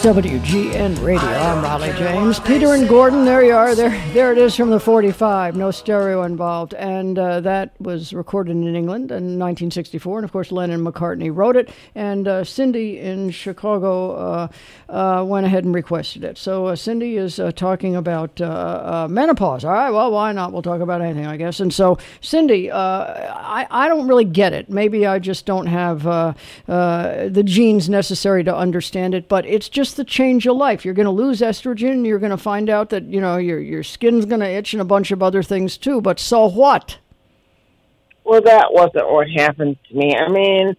WGN Radio. I'm Raleigh James. Peter and Gordon, there you are. There it is from the 45. No stereo involved. And that was recorded in England in 1964. And, of course, Lennon and McCartney wrote it. And Cindy in Chicago went ahead and requested it. So Cindy is talking about menopause. All right, well, why not? We'll talk about anything, I guess. And so, Cindy, I don't really get it. Maybe I just don't have the genes necessary to understand it. But it's just the change of life. You're going to lose estrogen. You're going to find out that, you know, your skin's going to itch and a bunch of other things too. But so what? Well, that wasn't what happened to me. I mean,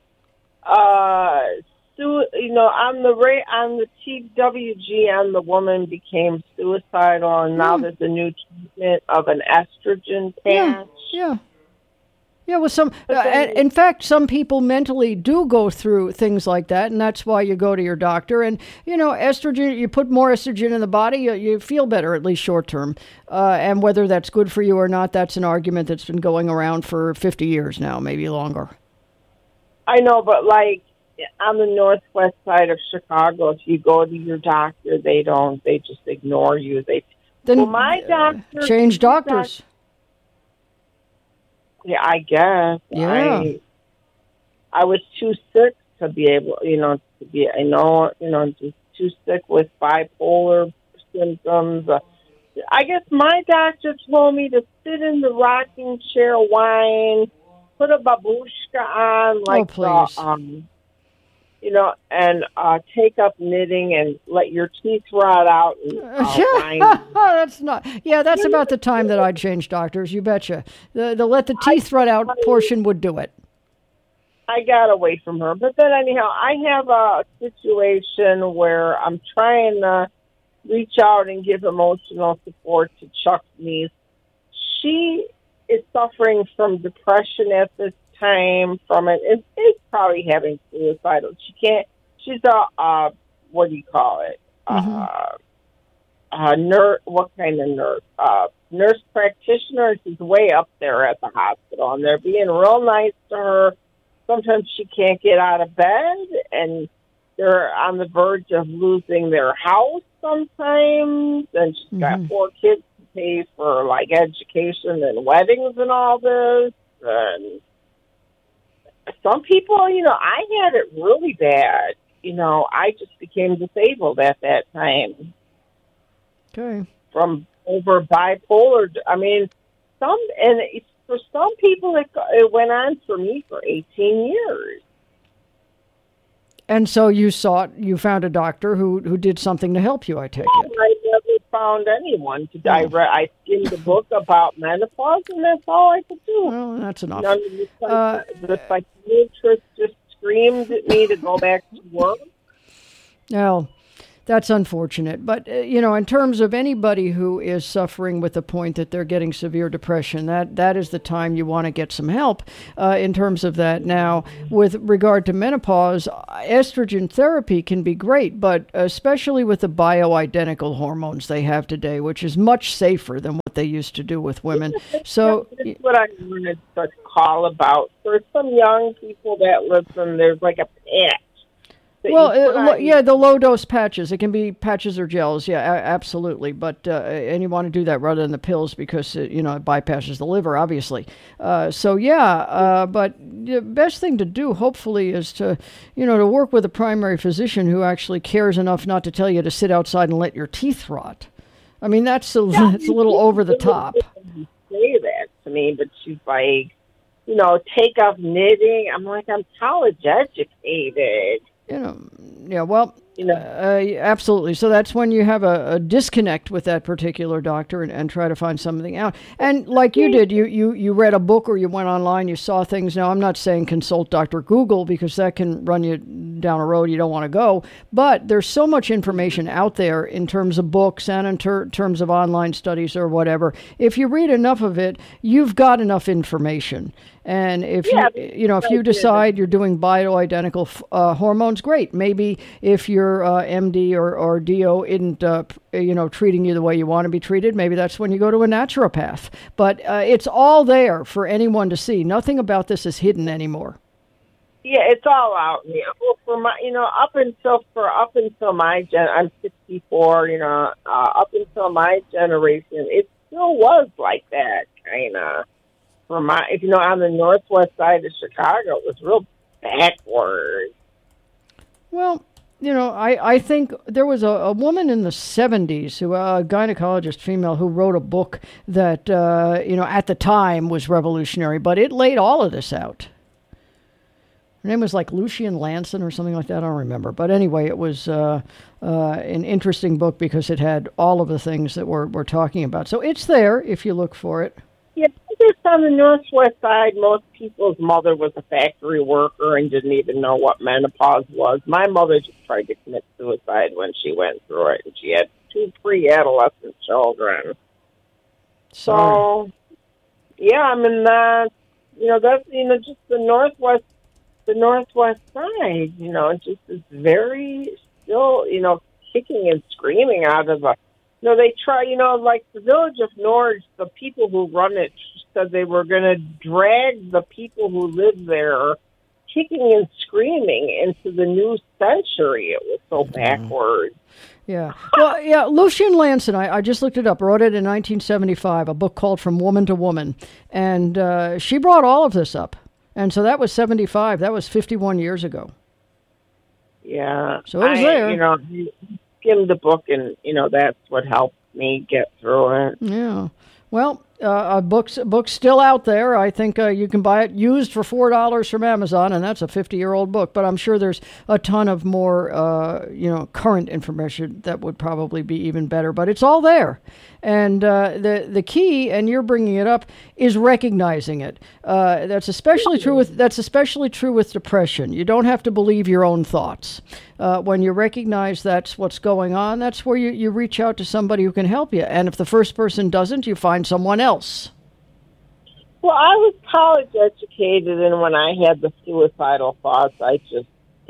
you know, on the TWG, the woman became suicidal, and now there's a new treatment of an estrogen patch. Yeah, well, in fact, some people mentally do go through things like that, and that's why you go to your doctor. And, you know, estrogen, you put more estrogen in the body, you feel better, at least short term. And whether that's good for you or not, that's an argument that's been going around for 50 years now, maybe longer. I know, but like on the northwest side of Chicago, if you go to your doctor, they just ignore you. My doctor change doctors. Yeah, I guess. Yeah. I was too sick to be able, just too sick with bipolar symptoms. I guess my doctor told me to sit in the rocking chair, whine, put a babushka on, and take up knitting and let your teeth rot out and whine. That's about the time that I'd change doctors, you betcha. The let the teeth rot out portion would do it. I got away from her. But then anyhow, I have a situation where I'm trying to reach out and give emotional support to Chuck's niece. She is suffering from depression at this time from it. It's probably having suicidal. She's a what do you call it? Nurse. What kind of nurse? Nurse practitioner. She's way up there at the hospital, and they're being real nice to her. Sometimes she can't get out of bed, and they're on the verge of losing their house sometimes. And she's got 4 kids to pay for like education and weddings and all this. And some people, I had it really bad. I just became disabled at that time. Okay. From over bipolar. I mean, for some people, it went on for me for 18 years. And so you found a doctor who did something to help you, I take it. I never found anyone to direct. I skimmed the book about menopause, and that's all I could do. Well, that's enough. The psychiatrist just screamed at me to go back to work. Well, that's unfortunate. But, in terms of anybody who is suffering with the point that they're getting severe depression, that is the time you want to get some help in terms of that. Now, with regard to menopause, estrogen therapy can be great, but especially with the bioidentical hormones they have today, which is much safer than what they used to do with women. So that's what I wanted to call about. For some young people that listen, there's like a patch. The low-dose patches. It can be patches or gels. Yeah, absolutely. But and you want to do that rather than the pills because, it bypasses the liver, obviously. But the best thing to do, hopefully, is to work with a primary physician who actually cares enough not to tell you to sit outside and let your teeth rot. I mean, that's a little over the top. Say that to me, but she's like, take up knitting. I'm like, I'm college educated. Absolutely. So that's when you have a disconnect with that particular doctor and try to find something out. And like you did, you read a book or you went online, you saw things. Now, I'm not saying consult Dr. Google because that can run you down a road you don't want to go. But there's so much information out there in terms of books and in terms of online studies or whatever. If you read enough of it, you've got enough information. And if you decide you're doing bioidentical hormones, great. Maybe if your MD or DO isn't treating you the way you want to be treated, maybe that's when you go to a naturopath. But it's all there for anyone to see. Nothing about this is hidden anymore. Yeah, it's all out. Well, for my, up until my I'm 64. Up until my generation, it still was like that, kind of. For my, on the northwest side of Chicago, it was real backwards. Well, I think there was a woman in the 70s, a gynecologist female, who wrote a book that, at the time was revolutionary, but it laid all of this out. Her name was like Lucian Lanson or something like that. I don't remember. But anyway, it was an interesting book because it had all of the things that we're talking about. So it's there if you look for it. Yeah, I guess on the northwest side, most people's mother was a factory worker and didn't even know what menopause was. My mother just tried to commit suicide when she went through it, and she had 2 pre-adolescent children. Sorry. So, yeah, I mean, that's, just the northwest side, just is very still, kicking and screaming out of a, they try, like the Village of Norge, the people who run it said they were going to drag the people who live there kicking and screaming into the new century. It was so backwards. Yeah. Well, yeah, Lucian Lanson, I just looked it up, wrote it in 1975, a book called From Woman to Woman. And she brought all of this up. And so that was 75. That was 51 years ago. Yeah. So it was there. Skimmed the book, and, that's what helped me get through it. Yeah. Well, book's still out there. I think you can buy it used for $4 from Amazon, and that's a 50-year-old book. But I'm sure there's a ton of more, current information that would probably be even better. But it's all there, and the key, and you're bringing it up, is recognizing it. That's especially true with depression. You don't have to believe your own thoughts. When you recognize that's what's going on, that's where you reach out to somebody who can help you. And if the first person doesn't, you find someone else. Well, I was college educated, and when I had the suicidal thoughts, I just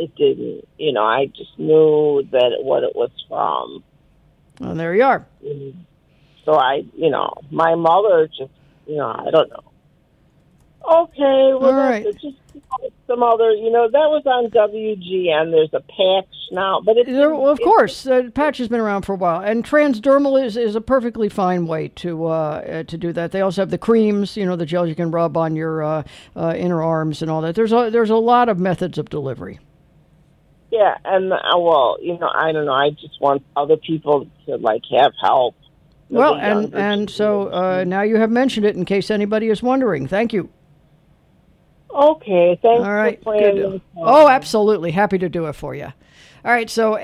knew what it was from. Well, there you are. So my mother just, I don't know. Okay, well, all right. Just some other, that was on WGN. There's a patch now, but of course, the patch has been around for a while, and transdermal is a perfectly fine way to do that. They also have the creams, the gels you can rub on your inner arms and all that. There's a lot of methods of delivery. Yeah, and I don't know. I just want other people to have help. Well, and so now you have mentioned it in case anybody is wondering. Thank you. Okay, thanks. All right. For playing. Oh, absolutely. Happy to do it for you. All right, so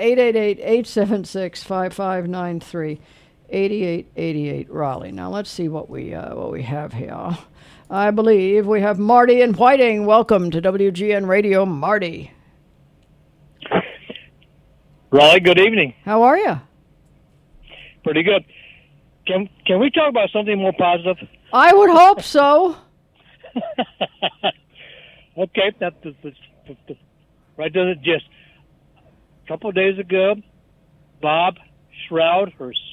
888-876-5593, 8888 Raleigh. Now let's see what we have here. I believe we have Marty in Whiting. Welcome to WGN Radio, Marty. Raleigh, good evening. How are you? Pretty good. Can we talk about something more positive? I would hope so. Okay, that's right to the gist. A couple of days ago, Bob Shroud,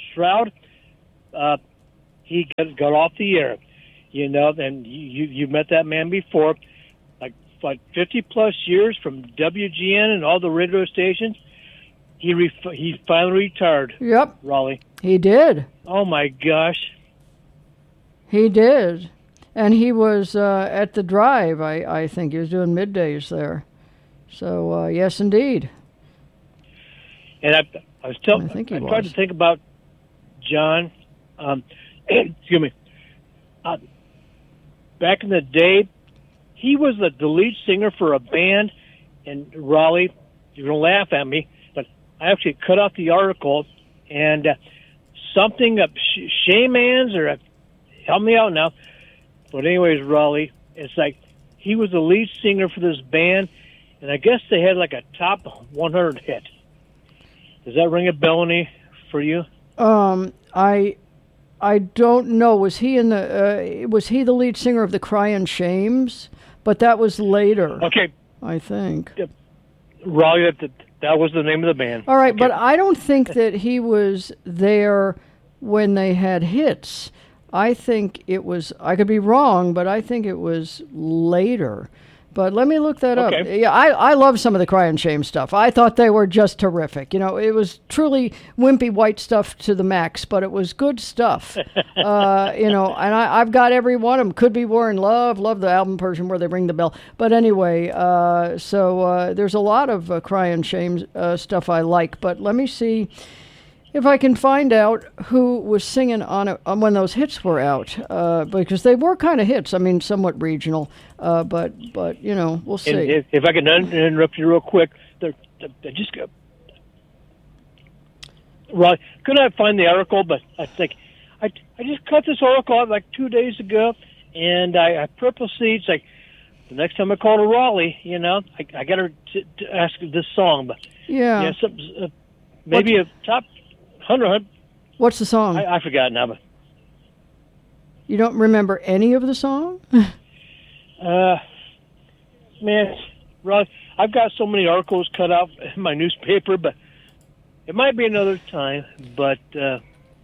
he got off the air, and you met that man before, like 50 plus years from WGN and all the radio stations. He finally retired. Yep. Raleigh. He did. Oh my gosh. He did. And he was at the Drive, I think. He was doing middays there. So, yes, indeed. And I tried to think about John. Excuse me. Back in the day, he was the lead singer for a band in Raleigh. You're going to laugh at me, but I actually cut out the article, and something of Shaymans, or help me out now. But anyways, Raleigh, it's like he was the lead singer for this band, and I guess they had like a top 100 hit. Does that ring a bell any for you? I don't know. Was he the lead singer of the Crying Shames? But that was later. Okay. I think. Raleigh, that was the name of the band. All right, okay. But I don't think that he was there when they had hits. I think it was, I could be wrong, but I think it was later, But let me look that up. Okay. Yeah, I love some of the Cry and Shame stuff. I thought they were just terrific. You know, it was truly wimpy white stuff to the max, but it was good stuff. You know, and I've got every one of them. Could Be War in Love. Love the album version where they ring the bell. But anyway, so there's a lot of Cry and Shame stuff I like. But let me see if I can find out who was singing on it when those hits were out, because they were kind of hits. I mean, somewhat regional, but you know, we'll see. And if I can interrupt you real quick, I just Well, couldn't I find the article? But I think I just cut this article out like 2 days ago, and I purposely, it's like the next time I call to Raleigh, you know, I got her to ask this song, but yeah, maybe a top 100. What's the song? I forgot now, but you don't remember any of the song? Man, Raleigh, I've got so many articles cut out in my newspaper, but it might be another time. But yeah.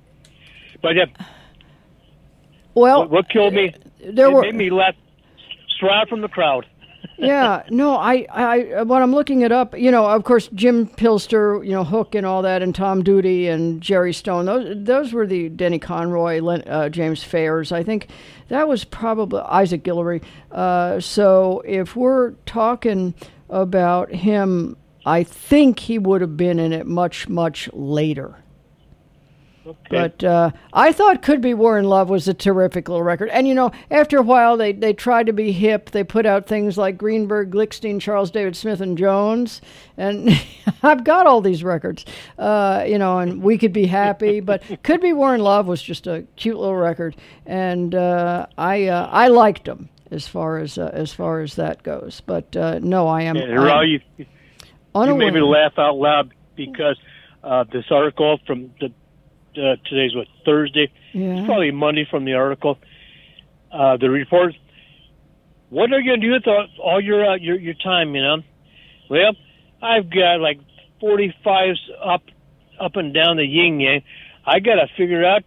Well, what killed me? Made me laugh straight from the crowd. Yeah, no, I when I'm looking it up, you know, of course, Jim Pilster, you know, Hook and all that, and Tom Doody and Jerry Stone, those were the Denny Conroy, James Fairs. I think that was probably Isaac Guillory. So if we're talking about him, I think he would have been in it much, much later. Okay. But I thought Could Be War in Love was a terrific little record. And, you know, after a while, they tried to be hip. They put out things like Greenberg, Glickstein, Charles David Smith, and Jones. And I've got all these records, you know, and We Could Be Happy. But Could Be War in Love was just a cute little record. And I liked them as far as that goes. But, no, I am you made me laugh out loud because this article from today's Thursday. Yeah. It's probably Monday from the article. The report. What are you going to do with all your time? You know, well, I've got like 45s up and down the yin yang. I got to figure out,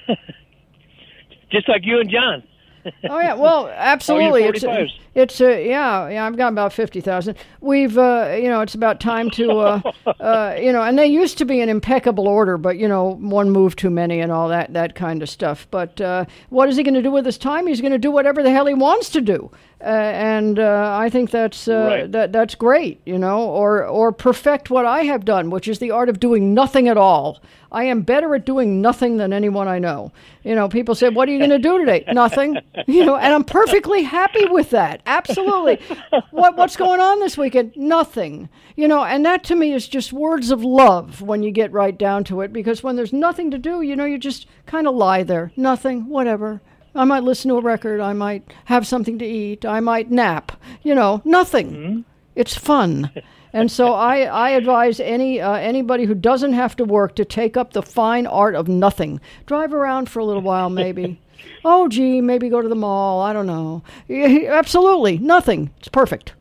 just like you and John. Oh yeah, well, absolutely. It's yeah. I've got about 50,000. We've, you know, it's about time to, you know, and they used to be in impeccable order, but you know, one move too many and all that kind of stuff. But what is he going to do with his time? He's going to do whatever the hell he wants to do, and I think that's right. that's great, you know, or perfect what I have done, which is the art of doing nothing at all. I am better at doing nothing than anyone I know. You know, people say, what are you going to do today? Nothing. You know, and I'm perfectly happy with that. Absolutely. What's going on this weekend? Nothing. You know, and that to me is just words of love when you get right down to it, because when there's nothing to do, you know, you just kind of lie there. Nothing, whatever. I might listen to a record. I might have something to eat. I might nap. You know, nothing. Mm-hmm. It's fun. And so I advise anybody who doesn't have to work to take up the fine art of nothing. Drive around for a little while, maybe. Oh, gee, maybe go to the mall. I don't know. Absolutely, nothing. It's perfect.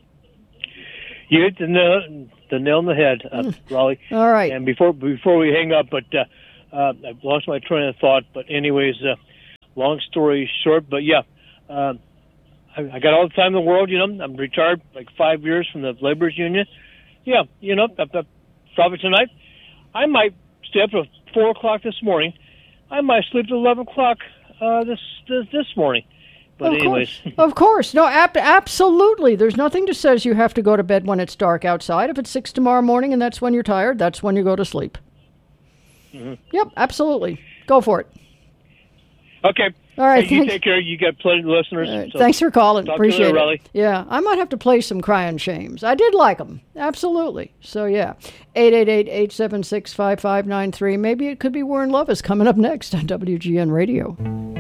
You hit the nail on the head, Raleigh. All right. And before we hang up, but I've lost my train of thought. But anyways, long story short, but yeah. I got all the time in the world, you know. I'm retired like 5 years from the laborers union. Yeah, you know, probably tonight. I might stay up till 4 o'clock this morning. I might sleep till 11 o'clock this morning. But anyways. Of course. No, absolutely. There's nothing that says you have to go to bed when it's dark outside. If it's 6 tomorrow morning and that's when you're tired, that's when you go to sleep. Mm-hmm. Yep, absolutely. Go for it. Okay. All right. Hey, you take care. You got plenty of listeners. So thanks for calling. Appreciate it. Raleigh. Yeah, I might have to play some Cry and Shames. I did like them. Absolutely. So, yeah. 888-876-5593. Maybe it could be War in Love is coming up next on WGN Radio.